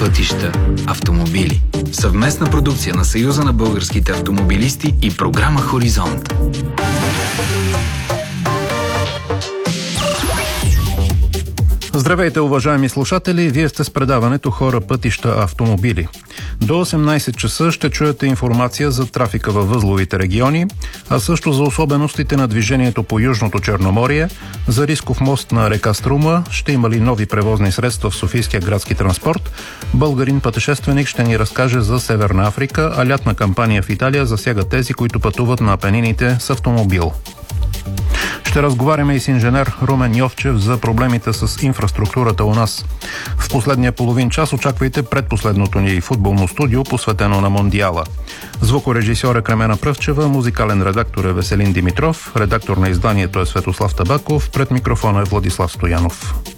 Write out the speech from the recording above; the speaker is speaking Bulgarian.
пътища, автомобили. Съвместна продукция на Съюза на българските автомобилисти и програма Хоризонт. Здравейте, уважаеми слушатели! Вие сте с предаването Хора, пътища, автомобили. До 18 часа ще чуете информация за трафика във възловите региони, а също за особеностите на движението по Южното Черноморие, за рисков мост на река Струма, ще има ли нови превозни средства в Софийския градски транспорт, българин пътешественик ще ни разкаже за Северна Африка, а лятна кампания в Италия засяга тези, които пътуват на Апенините с автомобил. Ще разговаряме и с инженер Румен Йовчев за проблемите с инфраструктурата у нас. В последния половин час очаквайте предпоследното ни футболно студио, посветено на Мондиала. Звукорежисьор е Кремена Пръвчева, музикален редактор е Веселин Димитров, редактор на изданието е Светослав Табаков, пред микрофона е Владислав Стоянов.